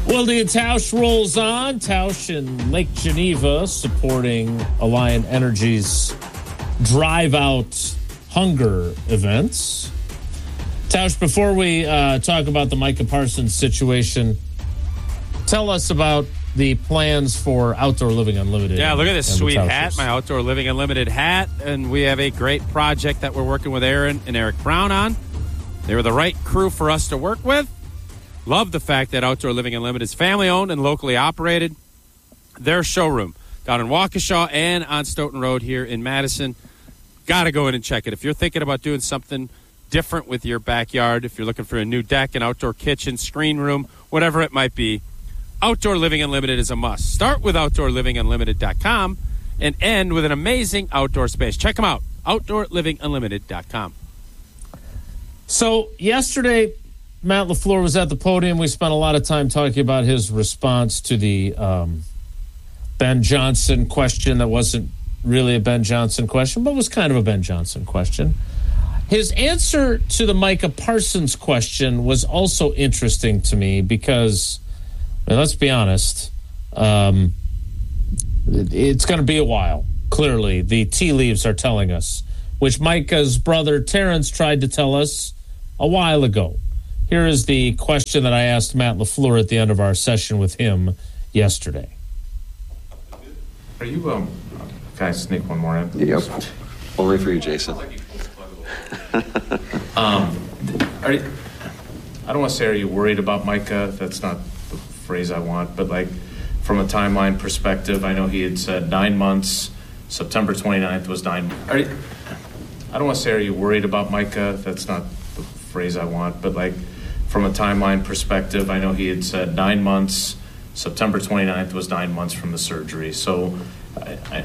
Wilde and Tausch rolls on. Tausch in Lake Geneva supporting Alliant Energy's Drive Out Hunger events. Tausch, before we talk about the Micah Parsons situation, tell us about the plans for Outdoor Living Unlimited. Yeah, look at this sweet hat, my Outdoor Living Unlimited hat. And we have a great project that we're working with Aaron and Eric Brown on. They were the right crew for us to work with. Love the fact that Outdoor Living Unlimited is family-owned and locally operated. Their showroom down in Waukesha and on Stoughton Road here in Madison. Got to go in and check it. If you're thinking about doing something different with your backyard, if you're looking for a new deck, an outdoor kitchen, screen room, whatever it might be, Outdoor Living Unlimited is a must. Start with OutdoorLivingUnlimited.com and end with an amazing outdoor space. Check them out, OutdoorLivingUnlimited.com. So yesterday, Matt LaFleur was at the podium. We spent a lot of time talking about his response to the Ben Johnson question that wasn't really a Ben Johnson question, but was kind of a Ben Johnson question. His answer to the Micah Parsons question was also interesting to me because, I mean, let's be honest, it's going to be a while. Clearly, the tea leaves are telling us, which Micah's brother Terrence tried to tell us a while ago. Here is the question that I asked Matt LaFleur at the end of our session with him yesterday. Are you, can I sneak one more in? Yep. Only for you, Jason. I don't want to say, are you worried about Micah? That's not the phrase I want, but like from a timeline perspective, I know he had said 9 months. September 29th was 9 months. I don't want to say, are you worried about Micah? That's not the phrase I want, but like from a timeline perspective, I know he had said 9 months. September 29th was 9 months from the surgery. So